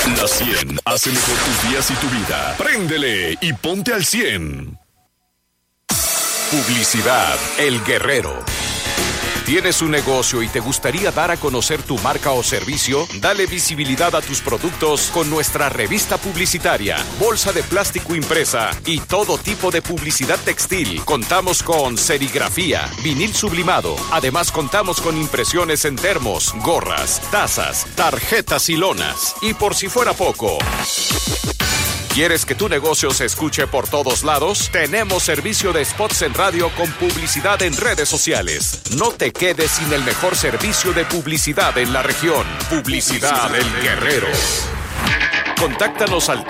La 100 hace mejor tus días y tu vida. Préndele y ponte al 100. Publicidad El Guerrero. ¿Tienes un negocio y te gustaría dar a conocer tu marca o servicio? Dale visibilidad a tus productos con nuestra revista publicitaria, bolsa de plástico impresa y todo tipo de publicidad textil. Contamos con serigrafía, vinil sublimado. Además, contamos con impresiones en termos, gorras, tazas, tarjetas y lonas. Y por si fuera poco, ¿quieres que tu negocio se escuche por todos lados? Tenemos servicio de spots en radio con publicidad en redes sociales. No te quedes sin el mejor servicio de publicidad en la región. Publicidad El Guerrero. Contáctanos al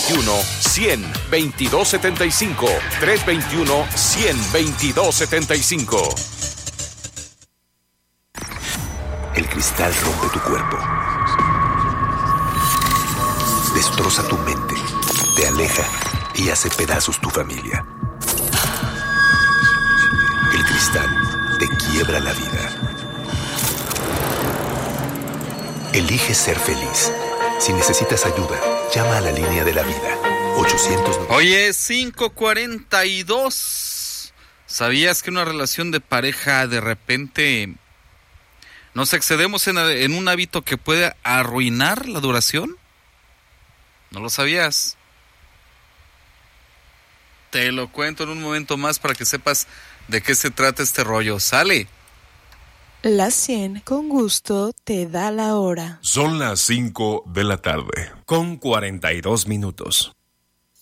321-100-2275. 321-100-2275. El cristal rompe tu cuerpo. Destroza tu mente. Te aleja y hace pedazos tu familia. El cristal te quiebra la vida. Elige ser feliz. Si necesitas ayuda, llama a la línea de la vida. 800. Oye, 5:42. ¿Sabías que una relación de pareja de repente nos excedemos en un hábito que puede arruinar la duración? ¿No lo sabías? Te lo cuento en un momento más para que sepas de qué se trata este rollo. ¡Sale! La 100 con gusto te da la hora. Son las 5 de la tarde. Con 42 minutos.